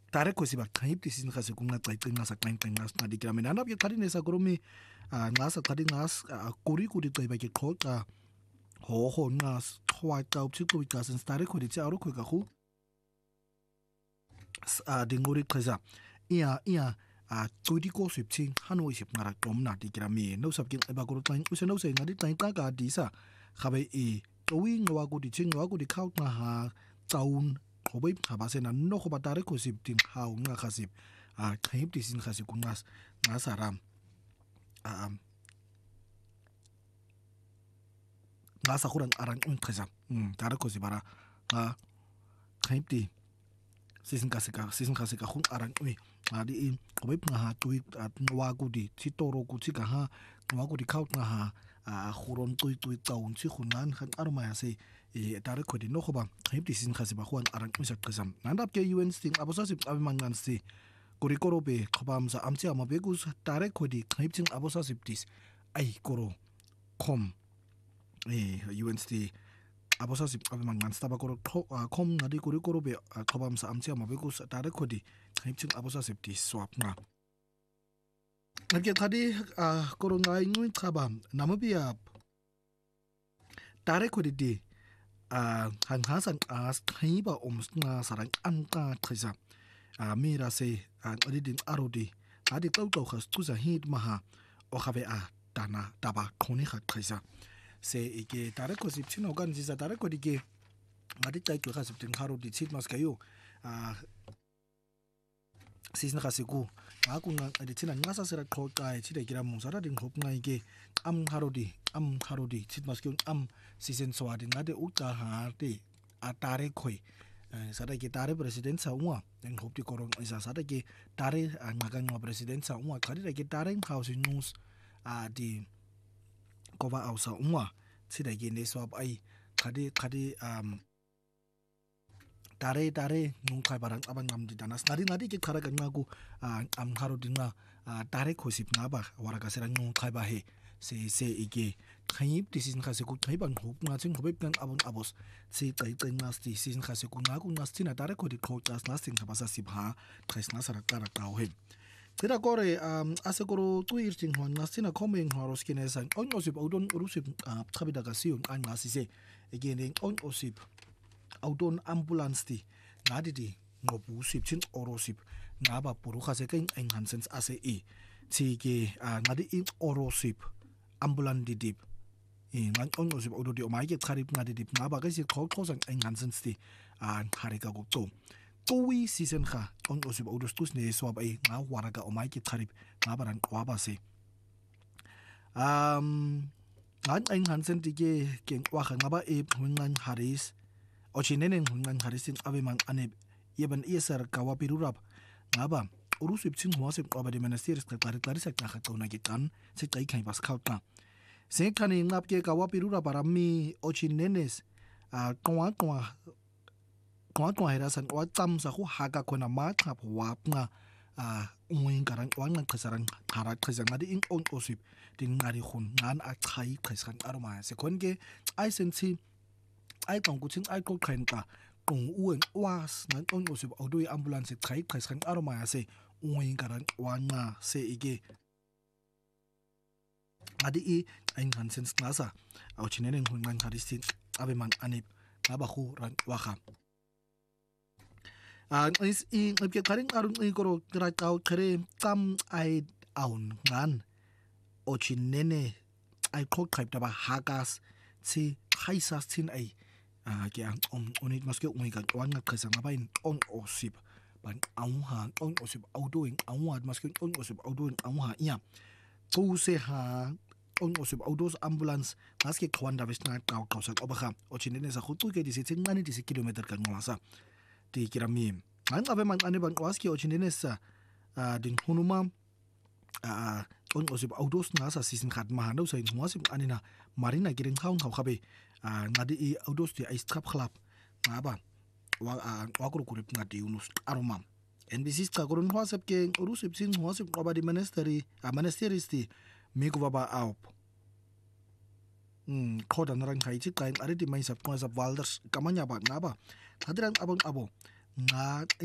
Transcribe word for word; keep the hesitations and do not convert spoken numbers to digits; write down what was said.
tare khosi ba qhaip tisin ga se kunga qaiqinga sa qinqinga sa di kramena na ke qadine sa gromi nga sa qadinga kuri kuri qiba ke qoqa ho ho nga khwa qa upthiqo ka sin tare khodi tsa ro khoka khu a dingori qhaza ia ia a tsudi ko swipting hano isip ngara qomna di krami no sab kin ba ko tlain usa no se ngadi tlain ta ka di sa khabe e towi ngwa ko di ching ngwa ko di khau na ha taun khobai khaba se na no khoba tare ko sipting ha nga khasip a qhaip ti sin khasi kungas nga saram a nga sa khurang arang un khasa tare ko sibara a qhaip ti sisin kasi ka sisin kasi ka khung arang ui adi in khobai nga ha tui ngwa ko di titoro ko tsika ha ngwa ko di khau na ha a khuron tui tui taun chi khunan khan arma ya se e tare ko di no khoba qhaip ti sin khasi ba khwan arang un sak qasam nandap ke un sting abosa sip abimangan si kori koro be khobam sa amchi ama be gus tare ko di qhaip ting abosa sip tis ai koro khom e un sti abosa sip abimangan sta ba koro khom ngadi kori koro be khobam sa amchi ama be gus tare ko di qhaip ting abosa sip tis swap na Nake tadi koro ngai ngui khabam namabia tare ko di han hasan as khaiba omsna sarang anka khisa mira se adidin arodi adi tau tau khas tuza hit maha o khabe a dana taba khoni khat khisa se ike tare ko sip chino gan jisa tare ko dike adi tai ko khasip tin kharo di chit mas kayo season khasiku aku nga adi china ngasa sera khokai chida kira musara din khop ngai ke am harodi am harodi chit mas kyun am season swadi ngade uta ha te atare khoi sada ke tare president sa unwa den khop ti korong isa sada ke tare ngaga nga president sa unwa khari ke tare house news adi kova ausa unwa chida ke ne swap ai khadi khadi um tare tare nung khai barang abang ngam di danas nadi nadi ke khara kan ngaku am kharo dinga tare khosip nga ba wara ka serang nung khai ba he se se ige khaip decision khase ku khai bang hop nga ching hobep kan abon abos se tai tai nas decision khase ku nga ku nas tina tare ko di kho chas nas ting khaba sa sibha thais na sara kara ka he tira kore ase koro tu ir ting hon nas tina coming horos kine san on osip odon rusip khabida ka siun an ngasi se again on osip Audon ambulance ti ngadi di ngobu sip chin orosip ngaba puru khase kain enhancements ase e chike ngadi in orosip ambulance di dip e ngan on osip odo di omai ke kharip ngadi dip ngaba ka si kho kho sang enhancements ti an khari ka go to towi season kha on osip odo stus ne swab ai nga wara ka omai ke kharip ngaba ran kwa ba se um ngan enhancement ti ke ke wa kha ngaba e ngan haris Ochinenen ngan harisin abemang aneb yeban iesar kawapirurap ngaba urusip chin huasip abadi menasiris klari klari sak nakha tona gitan se tai khai bas khautna se khani ngap ke kawapirurap arami ochinenes a twa twa twa twa herasan wa tam sa khu haka khona ma thap wapna a ungwing karang wang khasarang thara khasang adi ing on osip tin ngari khun ngan a khai khasan aroma se khonge ai sensi ai tong ku chin ai ko khain ta tong ueng was nan on osip odoi ambulance khai khasan aroma se ungwing karang wanga se ige adi i ein hansen klasa au chinenen hun ngan haristin abeman anip abahu ran waha an is i ke karing arun i koro kra tau kre tam ai aun ngan ochinene ai ko khai ta ba hagas si khaisas tin ai a ke ang om onit maske ungwing kan wanga khasang abain on osip ban ang ha on osip outdoing ang wat maske on osip outdoing ang ha ia tu se ha on osip outdoors ambulance maske khwanda vesna kau kau sak obaha ochinene sa khutu ke disi ngani disi kilometer kan ngasa ti kirami ang abe man ane ban waske ochinene sa din hunuma a on osip outdoors na sa season khat ma no sa ngwasim anina marina giring khaung khau khabe ngadi i outdoors ti ice trap club ngaba wa wa kuru kuru ngadi unus aroma N B C ka kurun WhatsApp ke urusip sin WhatsApp abadi ministry a ministeristi miku baba aup hmm khoda narang khai chi kain ari di mai sap ko sa walders kamanya ba ngaba hadran abang abo nga